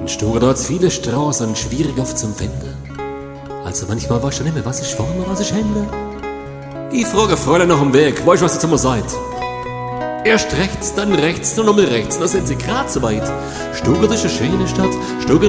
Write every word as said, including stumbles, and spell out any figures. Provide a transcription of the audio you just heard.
Stuttgart hat's viele Straßen, schwierig oft zum Finden. Also manchmal weiß ich schon nicht mehr, was ich vorne, was ich hinten. Ich frage Fräulein nach dem Weg, weißt du, was ihr zu mir seid? Erst rechts, dann rechts, nur nochmal rechts, dann sind sie grad so weit. Stuttgart ist eine schöne Stadt, Stuttgart